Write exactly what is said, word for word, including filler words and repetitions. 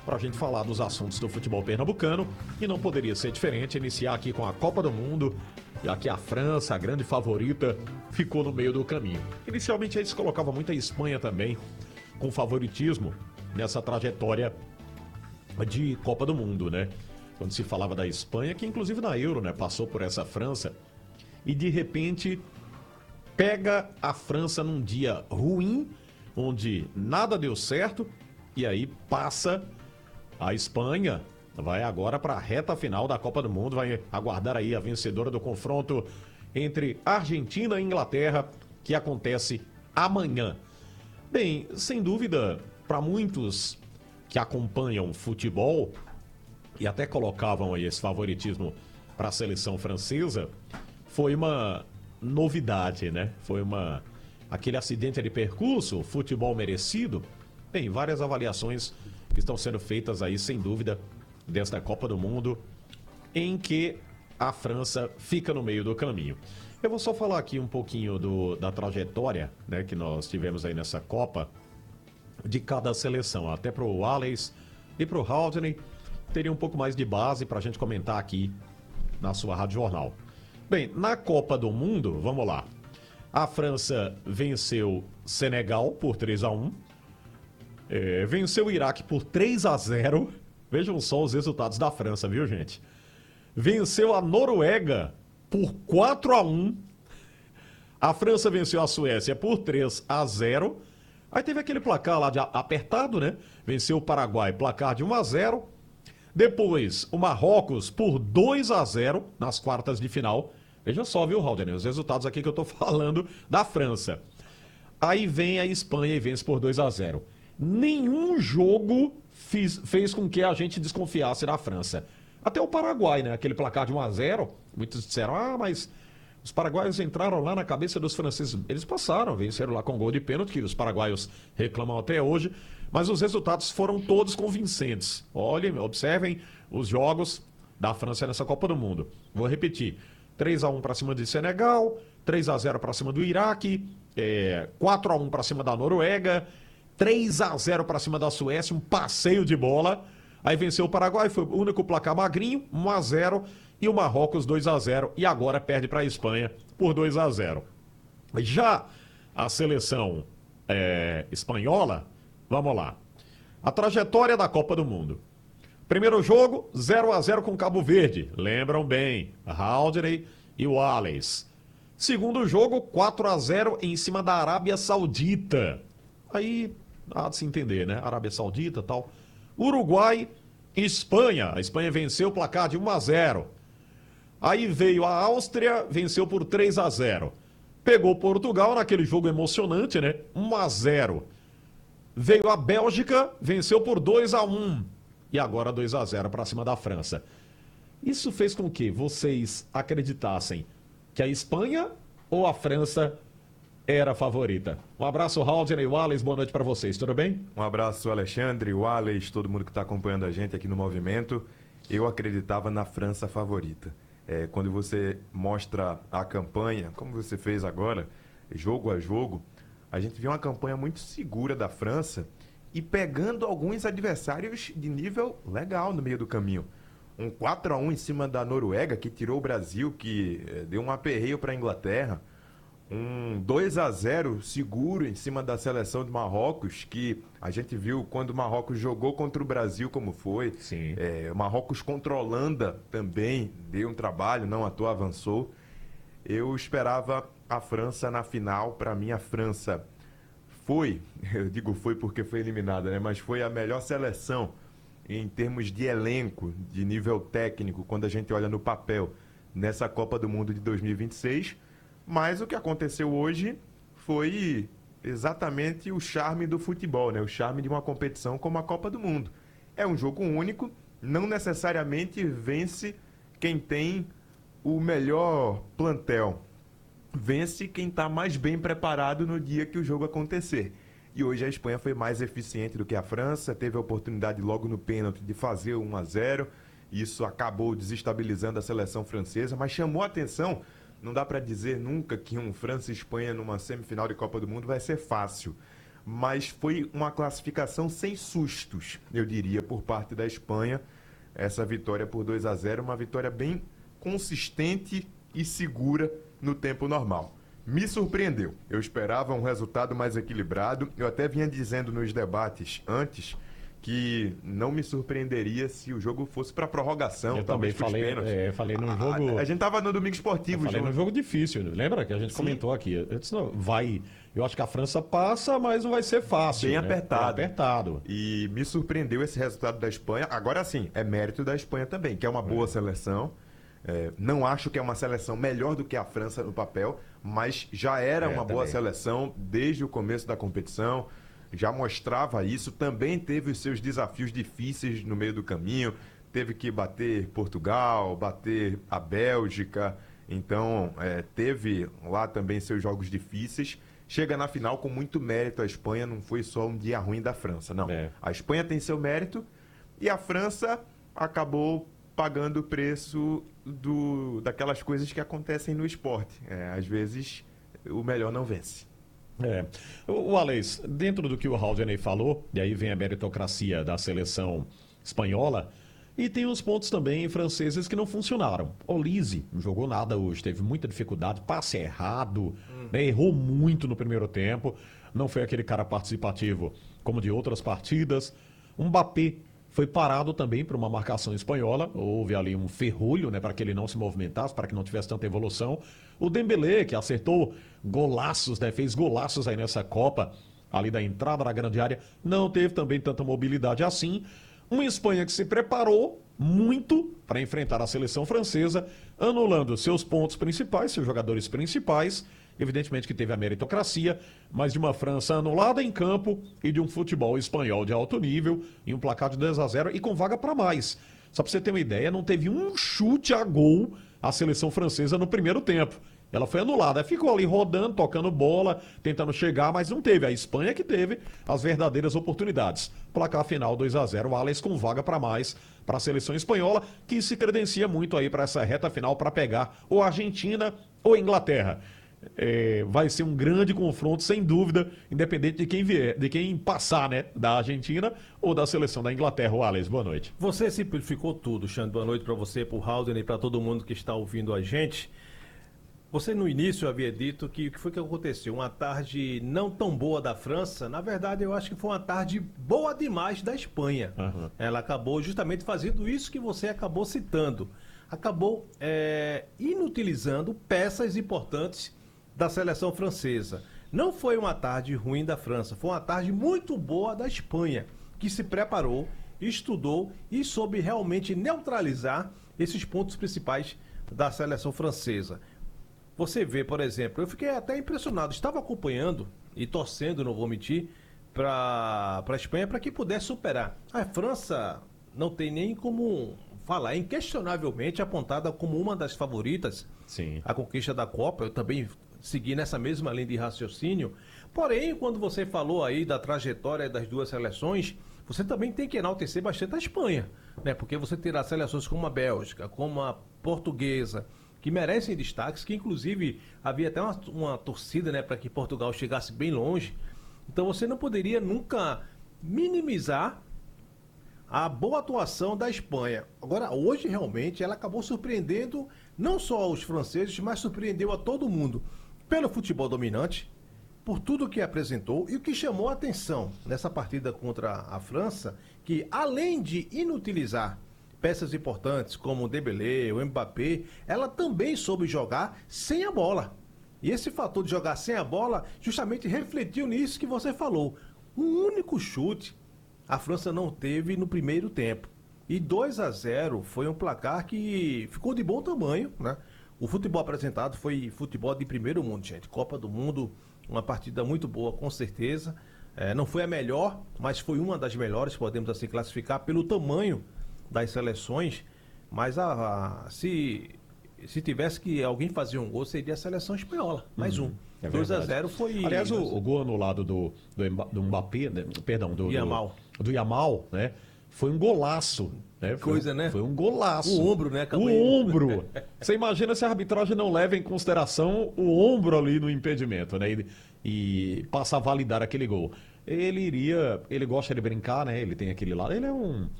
para a gente falar dos assuntos do futebol pernambucano. E não poderia ser diferente, iniciar aqui com a Copa do Mundo, já que a França, a grande favorita, ficou no meio do caminho. Inicialmente aí se colocava muito a Espanha também, com favoritismo nessa trajetória de Copa do Mundo, né? Quando se falava da Espanha, que inclusive na Euro, né, passou por essa França, e de repente pega a França num dia ruim, onde nada deu certo, e aí passa a Espanha, vai agora para a reta final da Copa do Mundo, vai aguardar aí a vencedora do confronto entre Argentina e Inglaterra, que acontece amanhã. Bem, sem dúvida, para muitos que acompanham futebol e até colocavam aí esse favoritismo para a seleção francesa, foi uma novidade, né? Foi uma aquele acidente de percurso, futebol merecido. Tem várias avaliações que estão sendo feitas aí, sem dúvida, desta Copa do Mundo, em que a França fica no meio do caminho. Eu vou só falar aqui um pouquinho do, da trajetória, né, que nós tivemos aí nessa Copa, de cada seleção, até para o Wallace e para o Haldane, teria um pouco mais de base para a gente comentar aqui na sua Rádio Jornal. Bem, na Copa do Mundo, vamos lá. A França venceu Senegal por três a um, é, venceu o Iraque por três a zero. Vejam só os resultados da França, viu, gente? Venceu a Noruega por quatro a um. A França venceu a Suécia por três a zero. Aí teve aquele placar lá de apertado, né? Venceu o Paraguai, placar de um a zero. Depois, o Marrocos por dois a zero nas quartas de final. Veja só, viu, Haldane? Os resultados aqui que eu tô falando da França. Aí vem a Espanha e vence por dois a zero. Nenhum jogo fiz, fez com que a gente desconfiasse da França. Até o Paraguai, né? Aquele placar de um a zero. Muitos disseram, ah, mas os paraguaios entraram lá na cabeça dos franceses. Eles passaram, venceram lá com gol de pênalti, que os paraguaios reclamam até hoje. Mas os resultados foram todos convincentes. Olhem, observem os jogos da França nessa Copa do Mundo. Vou repetir. três a um para cima de Senegal, três a zero para cima do Iraque, é, quatro a um para cima da Noruega, três a zero para cima da Suécia, um passeio de bola. Aí venceu o Paraguai, foi o único placar magrinho, um a zero, e o Marrocos dois a zero, e agora perde para a Espanha por dois a zero. Já a seleção é, espanhola, vamos lá. A trajetória da Copa do Mundo. Primeiro jogo, zero a zero com Cabo Verde. Lembram bem, Haldane e Wallace. Segundo jogo, quatro a zero em cima da Arábia Saudita. Aí, há de se entender, né? Arábia Saudita e tal. Uruguai e Espanha. A Espanha venceu o placar de um a zero. Aí veio a Áustria, venceu por três a zero. Pegou Portugal naquele jogo emocionante, né? um a zero. Veio a Bélgica, venceu por dois a um. E agora dois a zero para cima da França. Isso fez com que vocês acreditassem que a Espanha ou a França era a favorita? Um abraço, Haldane e Wallace, boa noite para vocês, tudo bem? Um abraço, Alexandre, Wallace, todo mundo que está acompanhando a gente aqui no Movimento. Eu acreditava na França favorita. É, quando você mostra a campanha, como você fez agora, jogo a jogo, a gente viu uma campanha muito segura da França e pegando alguns adversários de nível legal no meio do caminho. Um quatro a um em cima da Noruega, que tirou o Brasil, que eh, deu um aperreio para a Inglaterra. Um dois a zero seguro em cima da seleção de Marrocos, que a gente viu quando o Marrocos jogou contra o Brasil como foi. Sim. É, o Marrocos contra a Holanda também deu um trabalho, não à toa avançou. Eu esperava a França na final. Para mim, a França foi, eu digo foi porque foi eliminada, né? Mas foi a melhor seleção em termos de elenco, de nível técnico, quando a gente olha no papel, nessa Copa do Mundo de dois mil e vinte e seis. Mas o que aconteceu hoje foi exatamente o charme do futebol, né? O charme de uma competição como a Copa do Mundo. É um jogo único, não necessariamente vence quem tem o melhor plantel. Vence quem está mais bem preparado no dia que o jogo acontecer. E hoje a Espanha foi mais eficiente do que a França, teve a oportunidade logo no pênalti de fazer o um a zero. Isso acabou desestabilizando a seleção francesa, mas chamou a atenção. Não dá para dizer nunca que um França e Espanha numa semifinal de Copa do Mundo vai ser fácil. mas foi uma classificação sem sustos, eu diria, por parte da Espanha. Essa vitória por dois a zero, uma vitória bem consistente e segura no tempo normal. Me surpreendeu. Eu esperava um resultado mais equilibrado. Eu até vinha dizendo nos debates antes que não me surpreenderia se o jogo fosse para prorrogação. Eu também falei, é, falei num jogo... A, a gente tava no Domingo Esportivo. Eu falei num jogo difícil, lembra que a gente Sim. comentou aqui? Eu disse, não, vai... Eu acho que a França passa, mas não vai ser fácil. Bem né? apertado. Bem apertado. E me surpreendeu esse resultado da Espanha. Agora sim, é mérito da Espanha também, que é uma boa é. seleção. É, não acho que é uma seleção melhor do que a França no papel, mas já era é, uma também. boa seleção desde o começo da competição. Já mostrava isso, também teve os seus desafios difíceis no meio do caminho, teve que bater Portugal, bater a Bélgica, então é, teve lá também seus jogos difíceis. Chega na final com muito mérito a Espanha, não foi só um dia ruim da França, não. É. A Espanha tem seu mérito e a França acabou pagando o preço do, daquelas coisas que acontecem no esporte. É, às vezes o melhor não vence. É. O Alex, dentro do que o Haldane falou, e aí vem a meritocracia da seleção espanhola, e tem uns pontos também franceses que não funcionaram. Olise não jogou nada hoje, teve muita dificuldade, passe errado, hum. né, errou muito no primeiro tempo, não foi aquele cara participativo como de outras partidas. Um Mbappé foi parado também por uma marcação espanhola, houve ali um ferrolho, né, para que ele não se movimentasse, para que não tivesse tanta evolução. O Dembélé, que acertou golaços, né, fez golaços aí nessa Copa, ali da entrada na grande área, não teve também tanta mobilidade assim. Uma Espanha que se preparou muito para enfrentar a seleção francesa, anulando seus pontos principais, seus jogadores principais. Evidentemente que teve a meritocracia, mas de uma França anulada em campo e de um futebol espanhol de alto nível, em um placar de dois a zero e com vaga para mais. Só para você ter uma ideia, não teve um chute a gol a seleção francesa no primeiro tempo. Ela foi anulada, ficou ali rodando, tocando bola, tentando chegar, mas não teve. A Espanha que teve as verdadeiras oportunidades. Placar final dois a zero, o Alex com vaga para mais para a seleção espanhola, que se credencia muito aí para essa reta final para pegar ou Argentina ou Inglaterra. É, vai ser um grande confronto, sem dúvida, independente de quem vier, de quem passar, né, da Argentina ou da seleção da Inglaterra. O Alex, boa noite. Você simplificou tudo, Xande. Boa noite para você, para o Haldane e para todo mundo que está ouvindo a gente. Você no início havia dito que o que foi que aconteceu? Uma tarde não tão boa da França. Na verdade, eu acho que foi uma tarde boa demais da Espanha. Uhum. Ela acabou justamente fazendo isso que você acabou citando. Acabou é, inutilizando peças importantes da seleção francesa. Não foi uma tarde ruim da França, foi uma tarde muito boa da Espanha, que se preparou, estudou e soube realmente neutralizar esses pontos principais da seleção francesa. Você vê, por exemplo, eu fiquei até impressionado, estava acompanhando e torcendo, não vou mentir, para a Espanha para que pudesse superar. A França não tem nem como falar, é inquestionavelmente apontada como uma das favoritas. Sim. A conquista da Copa, eu também seguir nessa mesma linha de raciocínio. Porém, quando você falou aí da trajetória das duas seleções, você também tem que enaltecer bastante a Espanha, né? Porque você terá seleções como a Bélgica, como a Portuguesa, que merecem destaques, que inclusive havia até uma, uma torcida, né, para que Portugal chegasse bem longe. Então você não poderia nunca minimizar a boa atuação da Espanha. Agora, hoje realmente ela acabou surpreendendo não só os franceses, mas surpreendeu a todo mundo. Pelo futebol dominante, por tudo que apresentou e o que chamou a atenção nessa partida contra a França, que além de inutilizar peças importantes como o Dembélé, o Mbappé, ela também soube jogar sem a bola. E esse fator de jogar sem a bola justamente refletiu nisso que você falou. Um único chute a França não teve no primeiro tempo. E dois a zero foi um placar que ficou de bom tamanho, né? O futebol apresentado foi futebol de primeiro mundo, gente. Copa do Mundo, uma partida muito boa, com certeza. É, não foi a melhor, mas foi uma das melhores, podemos assim classificar, pelo tamanho das seleções. Mas a, a, se, se tivesse que alguém fazer um gol, seria a seleção espanhola. Mais um. É dois a zero foi... Aliás, o, o gol anulado do, do, do Mbappé, né? Perdão, do Yamal. Do, do Yamal, né? Foi um golaço. Né? Foi, Coisa, né? Foi um golaço. O ombro, né? O ombro. Você imagina se a arbitragem não leva em consideração o ombro ali no impedimento, né? E, e passa a validar aquele gol. ele iria, ele gosta de brincar, né? Ele tem aquele lado, ele é um